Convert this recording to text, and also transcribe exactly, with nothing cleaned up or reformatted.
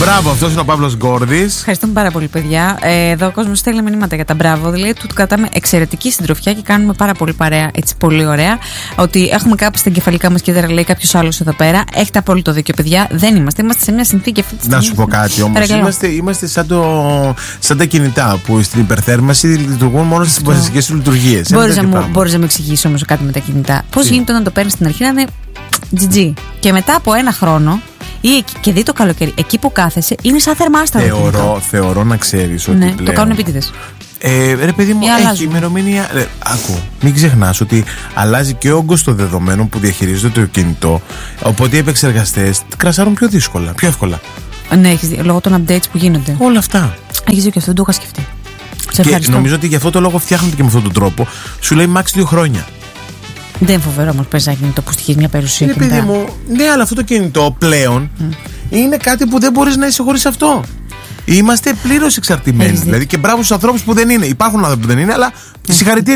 Μπράβο, αυτός είναι ο Παύλος Γκόρδης. Ευχαριστούμε πάρα πολύ, παιδιά. Ε, εδώ ο κόσμος στέλνει μηνύματα για τα μπράβο. Δηλαδή, του κρατάμε εξαιρετική συντροφιά και κάνουμε πάρα πολύ παρέα. Έτσι, πολύ ωραία. Ότι έχουμε κάπου στα εγκεφαλικά μας και δεν λέει κάποιος άλλος εδώ πέρα. Έχετε απόλυτο δίκιο, παιδιά. Δεν είμαστε. Είμαστε σε μια συνθήκη αυτή τη στιγμή. Να σου πω κάτι όμως. Είμαστε, είμαστε σαν, το, σαν τα κινητά που στην υπερθέρμανση λειτουργούν μόνο στις βασικές του λειτουργίες. Μπορείς να, μου, μπορείς να με εξηγήσει όμως κάτι με τα κινητά? Πώς γίνεται να το παίρνεις στην αρχή να είναι τζι τζι και μετά από ένα χρόνο ή και δει το καλοκαίρι, εκεί που κάθεσαι είναι σαν θερμάσταρο. Θεωρώ, θεωρώ να ξέρεις ότι. Ναι, πλέον, το κάνουν επίτηδες. Ε, ρε παιδί μου, έχει ημερομηνία. Ε, άκου, μην ξεχνάς ότι αλλάζει και ο όγκος των δεδομένων που διαχειρίζεται το κινητό. Οπότε οι επεξεργαστές κρασάρουν πιο δύσκολα, πιο εύκολα. Ναι, έχεις δει, λόγω των updates που γίνονται. Όλα αυτά. Έχεις δει και αυτό, δεν το είχα σκεφτεί. Σε και ευχαριστώ. νομίζω ότι γι' αυτό το λόγο φτιάχνονται και με αυτόν τον τρόπο. Σου λέει max δύο χρόνια. Δεν φοβερό όμως παίζει ένα κινητό που στοιχίζει μια περιουσία. Είναι παιδί μου, ναι, αλλά αυτό το κινητό πλέον mm. είναι κάτι που δεν μπορείς να είσαι χωρίς αυτό. Είμαστε πλήρως εξαρτημένοι. Δηλαδή και μπράβο στους ανθρώπους που δεν είναι. Υπάρχουν άνθρωποι που δεν είναι, αλλά mm. συγχαρητήρια.